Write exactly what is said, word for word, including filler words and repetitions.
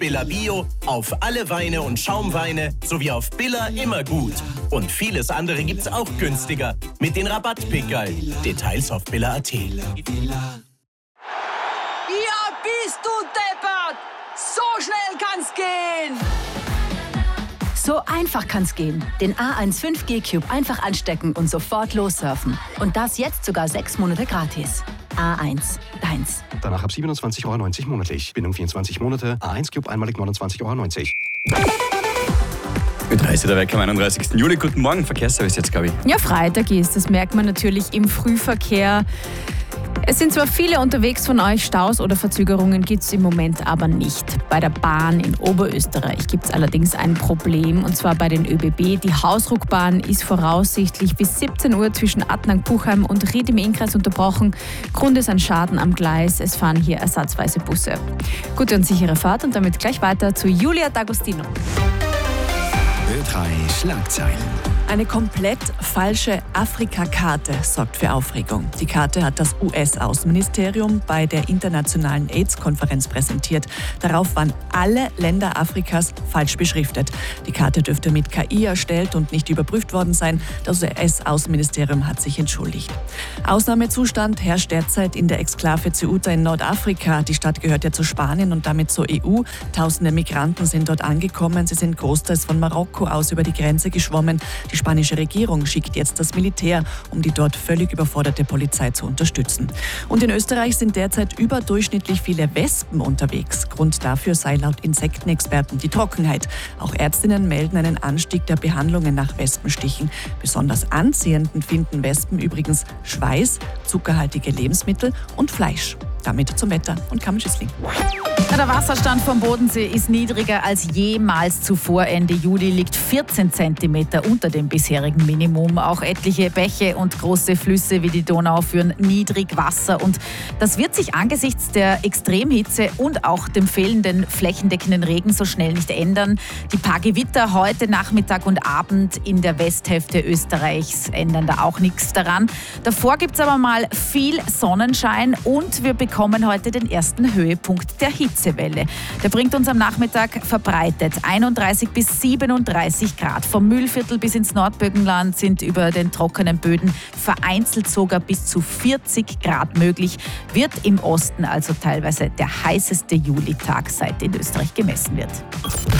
Billa Bio, auf alle Weine und Schaumweine sowie auf Billa immer gut. Und vieles andere gibt's auch günstiger mit den Rabattpickerl. Details auf billa punkt at. Ja, bist du deppert! So schnell kann's gehen! So einfach kann's gehen. Den A eins fünf G Cube einfach anstecken und sofort lossurfen. Und das jetzt sogar sechs Monate gratis. A eins, deins. Danach ab siebenundzwanzig Euro neunzig monatlich. Bindung vierundzwanzig Monate. A eins Cube einmalig neunundzwanzig Euro neunzig. Mit dreißig der Wecker am einunddreißigsten Juli. Guten Morgen, Verkehrsservice jetzt, glaube ich. Ja, Freitag ist, das merkt man natürlich im Frühverkehr. Es sind zwar viele unterwegs von euch, Staus oder Verzögerungen gibt es im Moment aber nicht. Bei der Bahn in Oberösterreich gibt es allerdings ein Problem, und zwar bei den ÖBB. Die Hausruckbahn ist voraussichtlich bis siebzehn Uhr zwischen Adnang-Puchheim und Ried im Innkreis unterbrochen. Grund ist ein Schaden am Gleis. Es fahren hier ersatzweise Busse. Gute und sichere Fahrt und damit gleich weiter zu Julia D'Agostino. Ö drei Schlagzeilen. Eine komplett falsche Afrika-Karte sorgt für Aufregung. Die Karte hat das U S-Außenministerium bei der internationalen AIDS-Konferenz präsentiert. Darauf waren alle Länder Afrikas falsch beschriftet. Die Karte dürfte mit K I erstellt und nicht überprüft worden sein. Das U S-Außenministerium hat sich entschuldigt. Ausnahmezustand herrscht derzeit in der Exklave Ceuta in Nordafrika. Die Stadt gehört ja zu Spanien und damit zur E U. Tausende Migranten sind dort angekommen. Sie sind großteils von Marokko aus über die Grenze geschwommen. Die spanische Regierung schickt jetzt das Militär, um die dort völlig überforderte Polizei zu unterstützen. Und in Österreich sind derzeit überdurchschnittlich viele Wespen unterwegs. Grund dafür sei laut Insektenexperten die Trockenheit. Auch Ärztinnen melden einen Anstieg der Behandlungen nach Wespenstichen. Besonders anziehend finden Wespen übrigens Schweiß, zuckerhaltige Lebensmittel und Fleisch. Damit zum Wetter und Carmen Schüssling. Der Wasserstand vom Bodensee ist niedriger als jemals zuvor. Ende Juli liegt vierzehn Zentimeter unter dem bisherigen Minimum. Auch etliche Bäche und große Flüsse wie die Donau führen Niedrigwasser. Und das wird sich angesichts der Extremhitze und auch dem fehlenden flächendeckenden Regen so schnell nicht ändern. Die paar Gewitter heute Nachmittag und Abend in der Westhälfte Österreichs ändern da auch nichts daran. Davor gibt es aber mal viel Sonnenschein und wir bekommen heute den ersten Höhepunkt der Hitzewelle. Der bringt uns am Nachmittag verbreitet einunddreißig bis siebenunddreißig Grad. Vom Mühlviertel bis ins Nordbögenland sind über den trockenen Böden vereinzelt sogar bis zu vierzig Grad möglich. Wird im Osten also teilweise der heißeste Julitag, seit in Österreich gemessen wird.